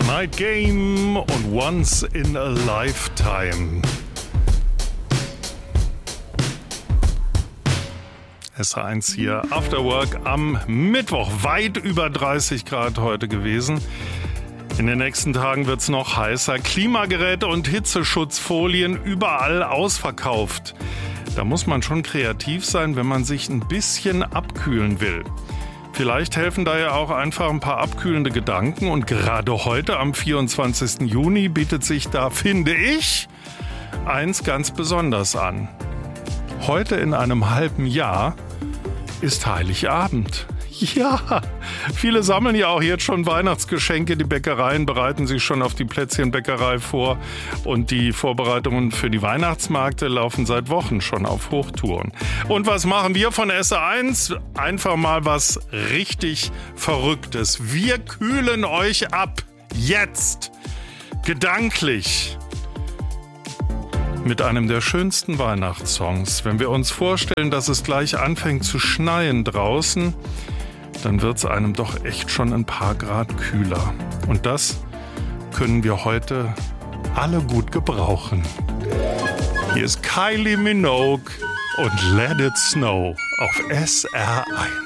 Night Game und Once in a Lifetime. SR1 hier, After Work am Mittwoch. Weit über 30 Grad heute gewesen. In den nächsten Tagen wird es noch heißer. Klimageräte und Hitzeschutzfolien überall ausverkauft. Da muss man schon kreativ sein, wenn man sich ein bisschen abkühlen will. Vielleicht helfen da ja auch einfach ein paar abkühlende Gedanken. Und gerade heute, am 24. Juni, bietet sich da, finde ich, eins ganz besonders an. Heute in einem halben Jahr ist Heiligabend. Ja, viele sammeln ja auch jetzt schon Weihnachtsgeschenke. Die Bäckereien bereiten sich schon auf die Plätzchenbäckerei vor. Und die Vorbereitungen für die Weihnachtsmärkte laufen seit Wochen schon auf Hochtouren. Und was machen wir von SR1? Einfach mal was richtig Verrücktes. Wir kühlen euch ab. Jetzt. Gedanklich. Mit einem der schönsten Weihnachtssongs. Wenn wir uns vorstellen, dass es gleich anfängt zu schneien draußen, dann wird es einem doch echt schon ein paar Grad kühler. Und das können wir heute alle gut gebrauchen. Hier ist Kylie Minogue und Let It Snow auf SR1.